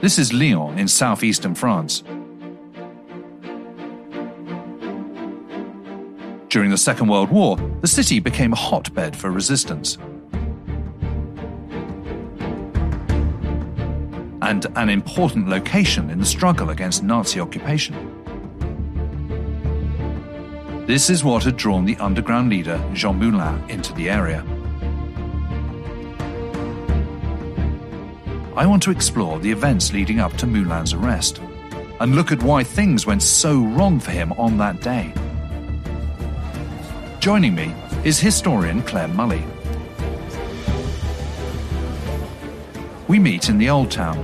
This is Lyon in southeastern France. During the Second World War, the city became a hotbed for resistance. And an important location in the struggle against Nazi occupation. This is what had drawn the underground leader Jean Moulin into the area. I want to explore the events leading up to Moulin's arrest and look at why things went so wrong for him on that day. Joining me is historian Claire Mully. We meet in the Old Town.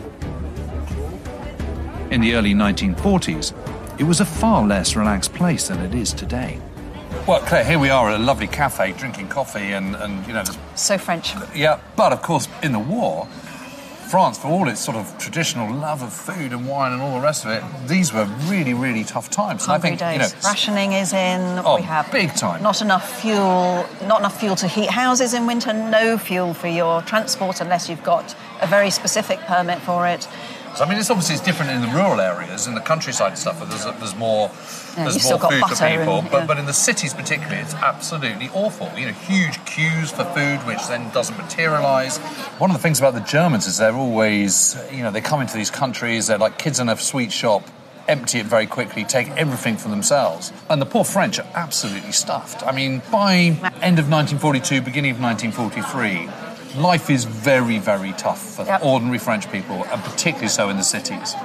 In the early 1940s, it was a far less relaxed place than it is today. Well, Claire, here we are at a lovely cafe, drinking coffee and you know... So French. Yeah, but of course, in the war, France, for all its sort of traditional love of food and wine and all the rest of it, these were really, really tough times. Hungry days. You know, rationing is in. Oh, we have big time. Not enough fuel to heat houses in winter, no fuel for your transport unless you've got a very specific permit for it. So, I mean, it's different in the rural areas, in the countryside and stuff, there's more food for people. But in the cities particularly, it's absolutely awful. You know, huge queues for food, which then doesn't materialise. One of the things about the Germans is they're always, you know, they come into these countries, they're like kids in a sweet shop, empty it very quickly, take everything for themselves. And the poor French are absolutely stuffed. I mean, by end of 1942, beginning of 1943... life is very, very tough for ordinary French people, and particularly so in the cities.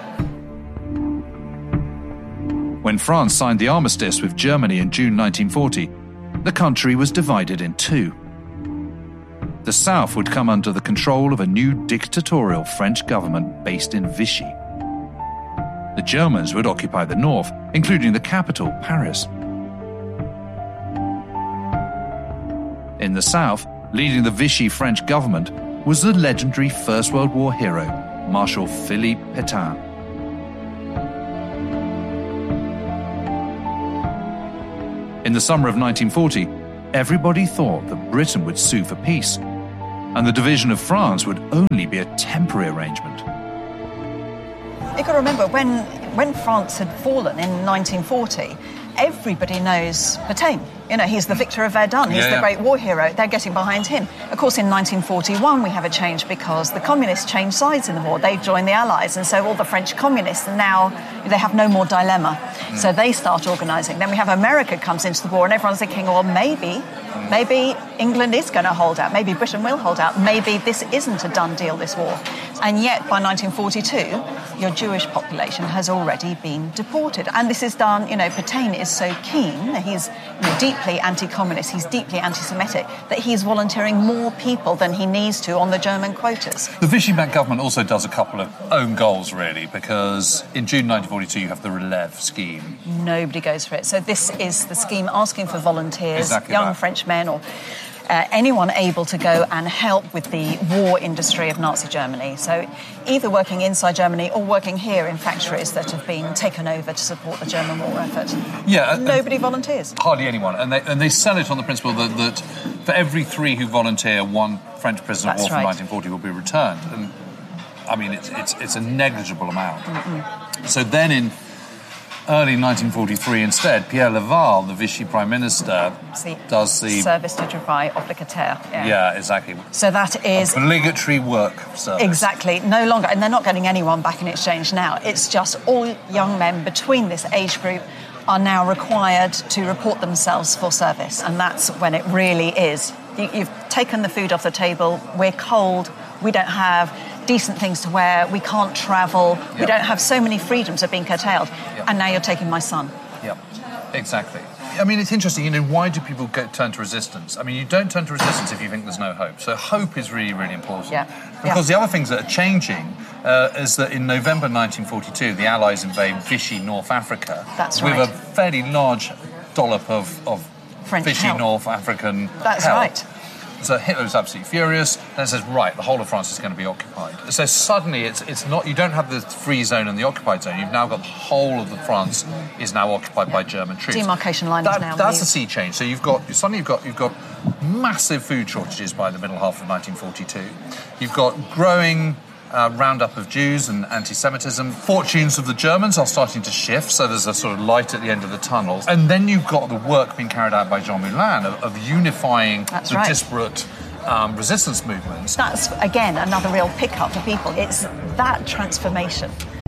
When France signed the armistice with Germany in June 1940, the country was divided in two. The south would come under the control of a new dictatorial French government based in Vichy. The Germans would occupy the north, including the capital, Paris. In the south, leading the Vichy French government was the legendary First World War hero, Marshal Philippe Pétain. In the summer of 1940, everybody thought that Britain would sue for peace, and the division of France would only be a temporary arrangement. You've got to remember, when France had fallen in 1940, everybody knows Pétain. You know, he's the victor of Verdun, he's the great war hero. They're getting behind him. Of course, in 1941, we have a change because the communists changed sides in the war. They joined the Allies, and so all the French communists, and now they have no more dilemma. So they start organising. Then we have America comes into the war, and everyone's thinking, well, maybe England is going to hold out. Maybe Britain will hold out. Maybe this isn't a done deal, this war. And yet, by 1942, your Jewish population has already been deported. And this is done, you know, Pétain is so keen, he's deeply anti-communist, he's deeply anti-Semitic, that he's volunteering more people than he needs to on the German quotas. The Vichy-backed government also does a couple of own goals, really, because in June 1942 you have the Relève scheme. Nobody goes for it. So this is the scheme asking for volunteers, young French men or anyone able to go and help with the war industry of Nazi Germany. So either working inside Germany or working here in factories that have been taken over to support the German war effort. Yeah. Nobody volunteers. Hardly anyone. And they sell it on the principle that for every 3 who volunteer, 1 French prisoner of war from 1940 will be returned. And, I mean, it's a negligible amount. Mm-mm. So then in early 1943, instead, Pierre Laval, the Vichy Prime Minister, does the... Service de travail obligataire. Yeah, exactly. So that is... obligatory work service. Exactly. No longer... And they're not getting anyone back in exchange now. It's just all young men between this age group are now required to report themselves for service. And that's when it really is. You've taken the food off the table, we're cold, we don't have decent things to wear, we can't travel, we don't have so many freedoms are being curtailed, and now you're taking my son. Yep, exactly. I mean, it's interesting, you know, why do people turn to resistance? I mean, you don't turn to resistance if you think there's no hope. So hope is really, really important. Yeah. Because the other things that are changing is that in November 1942, the Allies invade Vichy, North Africa. That's with right. a fairly large dollop of French Vichy, help. North African That's help. right. So Hitler was absolutely furious. Then says, right, the whole of France is going to be occupied. So suddenly it's not, you don't have the free zone and the occupied zone. You've now got the whole of the France is now occupied by German troops. Demarcation line is now That's a sea change. So you've got massive food shortages by the middle half of 1942. You've got growing roundup of Jews and anti-Semitism. Fortunes of the Germans are starting to shift, so there's a sort of light at the end of the tunnel. And then you've got the work being carried out by Jean Moulin of unifying disparate resistance movements. That's, again, another real pickup for people. It's that transformation